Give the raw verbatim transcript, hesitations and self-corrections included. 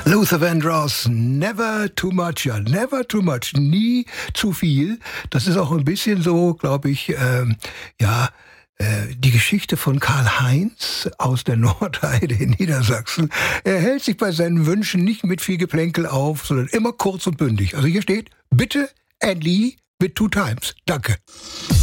Luther Vandross, never too much, ja, never too much, nie zu viel. Das ist auch ein bisschen so, glaube ich, ähm, ja, äh, die Geschichte von Karl-Heinz aus der Nordheide in Niedersachsen. Er hält sich bei seinen Wünschen nicht mit viel Geplänkel auf, sondern immer kurz und bündig. Also hier steht, bitte, Andy, with two times. Danke.